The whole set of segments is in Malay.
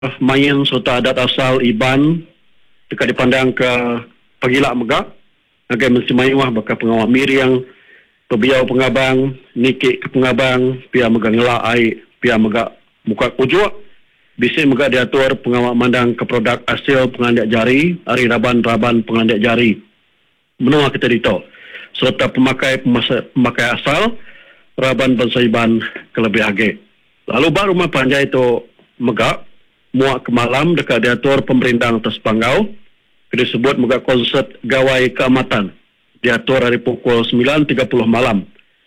main serta adat asal Iban dekat dipandang ke pagilak megak agai mesti mayuah bakal pengawal miriang pebiau pengabang nikik ke pengabang pia megak ngelak air pia megak muka kujuk bisa megak diatur pengawal mandang ke produk hasil pengandak jari hari raban pengandak jari menua kita dito serta pemakai asal raban bangsa Iban kelebih age lalu baru rumah panjai itu megak muak ke malam dekat diatur pemerintah atas panggau disebut megak konsert gawai keamatan diatur dari pukul 9.30 malam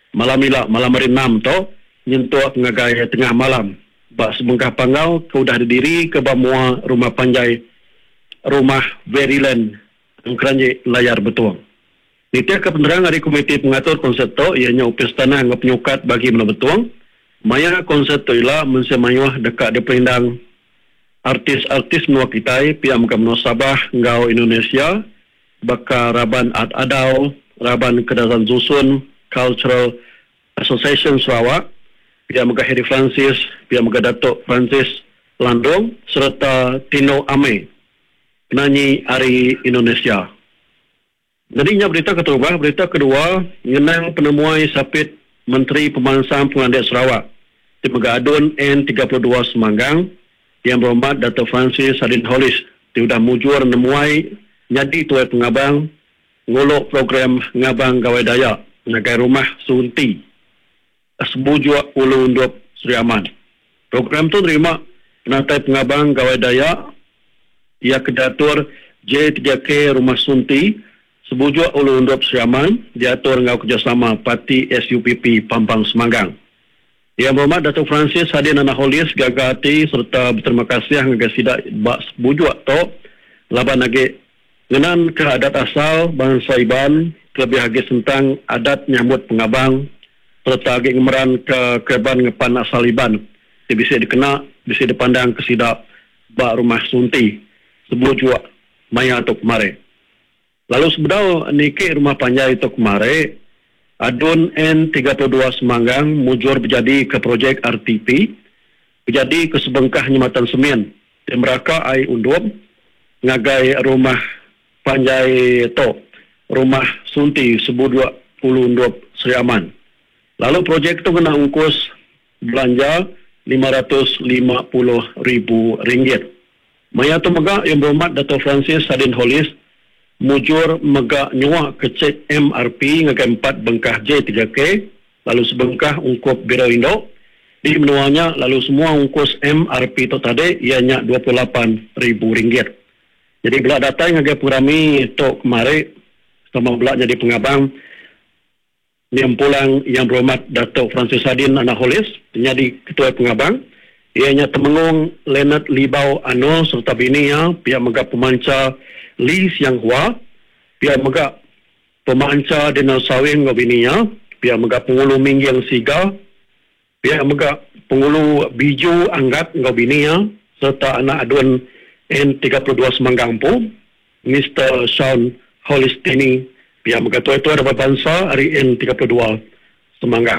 hari 6 to nyentuh ngagai tengah malam bak sebengkah panggau ke udah didiri ke bamua rumah panjai rumah Veryland keranji layar betuang nitia ke penerang dari komiti pengatur konsert to ianya upis tanah ngap nyukat bagi mena betuang maya konsert to ila mensemayuah dekat di perindang artis-artis menua kita pihak menua Sabah ngau Indonesia baka Raban Adau Raban Kedasan Zusun Cultural Association Sarawak pihak menua Heri Francis pihak menua Datuk Francis Landong serta Tino Ame penyanyi Ari Indonesia. Jadinya berita kedua mengenang penemuan sapit Menteri Pemansang Pengandak Sarawak di Megadun N32 Semanggang yang berhormat Dato' Francis Sadin Hollis sudah mujur nemuai nyadi tuai pengabang ngolok program ngabang gawai daya nagai rumah sunti sebujuk ulu undup Sri Aman. Program tu terima penatai pengabang gawai daya ia kedatur J3K rumah sunti sebujuk ulu undup Sri Aman diatur ngau kerjasama Parti SUPP Pampang Semanggang. Yang berhormat Datuk Francis Hadin Anak Holis gagati serta berterima kasih ngagai sidak bak bujuk to laban lagi ngenan ke adat asal bangsa Iban terlebih lagi tentang adat nyambut pengabang serta lagi ngemeran ke keban ngepan asal Iban bisa dikena bisa dipandang ke sidak bak rumah sunti sebujuk maya atau kemare lalu sebedau niki rumah panjai itu kemare Adun N32 Semanggang mujur berjadi ke projek RTP berjadi ke sebengkah nyematan semen di meraka ai undup ngagai rumah panjai to rumah sunti sebudua ulu undup Sri Aman lalu projek itu kena ungkus belanja RM550,000 maya tu megak yang berhormat Dato' Francis Sadin Hollis mujur megak nyuak kecek MRP ngagai 4 bengkah J3K lalu sebengkah ungkup Biro Indo di menuanya lalu semua ungkus MRP itu tadi ianya RM28,000 jadi belak datang ngagai pengurami itu kemarin sama belak jadi pengabang yang pulang yang berhormat Dato' Francis Sadin Anak Holis jadi ketua pengabang ianya temengung Leonard Libau Ano serta bininya pihak megak pemancar Li Siang Hua, pihak megak pemancar Denau Sawing ngobininya, pihak megak pengulu Mingyang Siga, pihak megak pengulu Biju Anggat ngobininya, serta anak aduan N32 Semanggang Pu, Mr. Sean Holistini, pihak megak tua-tua dapat bangsa hari N32 Semanggang.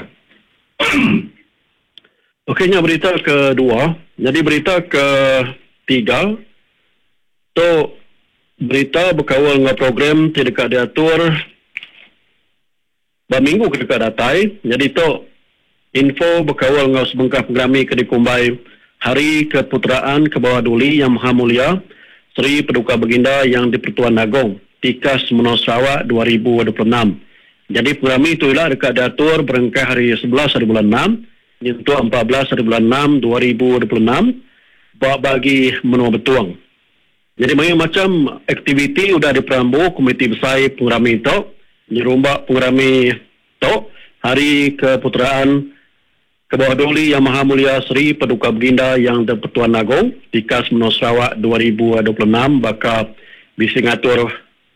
Okeynya berita kedua, jadi berita ketiga, tu berita berkawal dengan program tidak diatur berminggu ke dekat datai jadi tu info berkawal dengan sebengkah programi ke dikumbai Hari Keputeraan ke bawah Duli Yang Maha Mulia Seri Paduka Baginda Yang di-Pertuan Agong Tikas Menua Sarawak 2026 jadi programi itu ialah dekat diatur berengkah hari 11 hari bulan 6 nyentuh 14 hari bulan 6 2026 bagi Menua Betuang. Jadi macam aktiviti sudah diperambu komiti besar pengurami itu nyerumbak pengurami itu Hari Keputeraan ke bawah Duli Yang Maha Mulia Seri Paduka Baginda Yang di-Pertuan Agong Tikas Menua Sarawak 2026 bakal bisa ngatur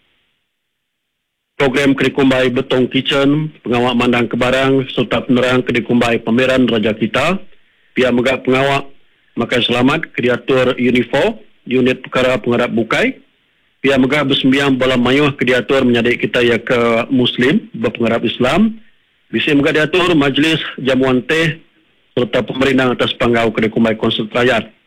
program Kedikumbai Betong Kitchen pengawak mandang kebarang serta penerang Kedikumbai Pameran Raja Kita pihak megak pengawak makan selamat Kediatur Unifor Unit Perkara Pengarap Bukai pihak megah bersembiang bola mayuh ke diatur menyadik kita ya ke Muslim berpengarap Islam bisa megah diatur Majlis Jamuan Teh serta pemerintah atas panggau Kedai Kumbai Konsult Rakyat